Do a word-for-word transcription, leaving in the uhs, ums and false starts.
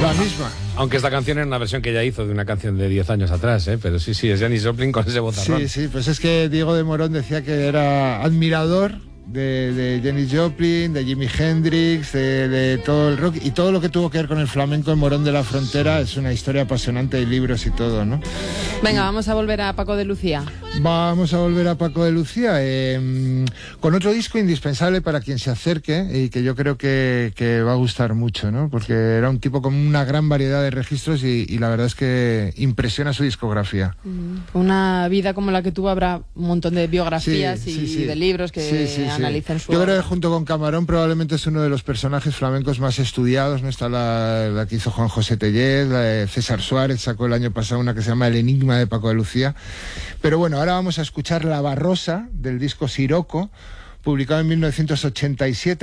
La misma. Aunque esta canción era una versión que ella hizo de una canción de diez años atrás, ¿eh? Pero sí, sí, es Janis Joplin con ese vozarrón. Sí, sí, pues es que Diego de Morón decía que era admirador de, de Janis Joplin, de Jimi Hendrix, de, de todo el rock y todo lo que tuvo que ver con el flamenco en Morón de la Frontera. Es una historia apasionante, hay libros y todo, ¿no? Venga, vamos a volver a Paco de Lucía. Vamos a volver a Paco de Lucía eh, con otro disco indispensable para quien se acerque y que yo creo que, que va a gustar mucho, ¿no? Porque era un tipo con una gran variedad de registros y, y la verdad es que impresiona su discografía. Una vida como la que tuvo, habrá un montón de biografías Sí, y sí, sí. de libros que Sí, sí, sí. analicen su Yo obra. creo que junto con Camarón probablemente es uno de los personajes flamencos más estudiados, ¿no? Está la, la que hizo Juan José Tellez, la de César Suárez, sacó el año pasado una que se llama El Enigma de Paco de Lucía. Pero bueno, ahora vamos a escuchar La Barrosa del disco Siroco, publicado en mil novecientos ochenta y siete.